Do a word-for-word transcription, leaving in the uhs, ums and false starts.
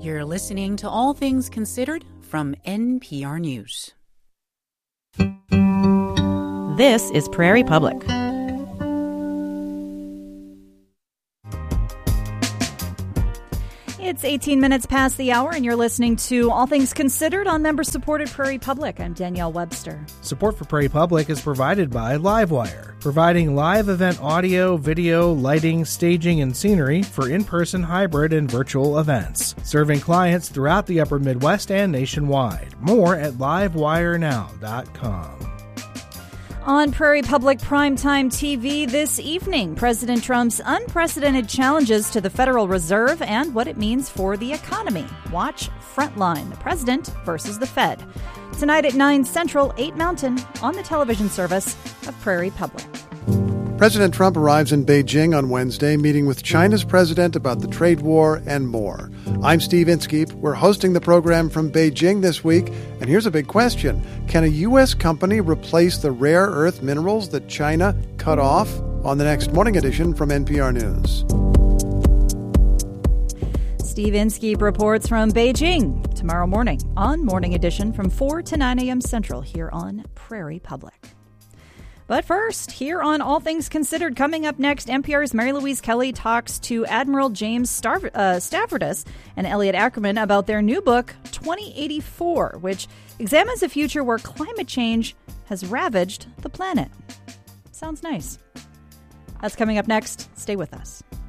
You're listening to All Things Considered from N P R News. This is Prairie Public. It's eighteen minutes past the hour, and you're listening to All Things Considered on member-supported Prairie Public. I'm Danielle Webster. Support for Prairie Public is provided by Livewire, providing live event audio, video, lighting, staging, and scenery for in-person, hybrid, and virtual events, serving clients throughout the Upper Midwest and nationwide. More at livewire now dot com. On Prairie Public Primetime T V this evening, President Trump's unprecedented challenges to the Federal Reserve and what it means for the economy. Watch Frontline, the President versus the Fed. Tonight at nine Central, eight Mountain, on the television service of Prairie Public. President Trump arrives in Beijing on Wednesday, meeting with China's president about the trade war and more. I'm Steve Inskeep. We're hosting the program from Beijing this week, and here's a big question. Can a U S company replace the rare earth minerals that China cut off? On the next Morning Edition from N P R News. Steve Inskeep reports from Beijing tomorrow morning on Morning Edition from four to nine a.m. Central here on Prairie Public. But first, here on All Things Considered, coming up next, N P R's Mary Louise Kelly talks to Admiral James Star- uh, Stavridis and Elliot Ackerman about their new book, twenty eighty-four, which examines a future where climate change has ravaged the planet. Sounds nice. That's coming up next. Stay with us.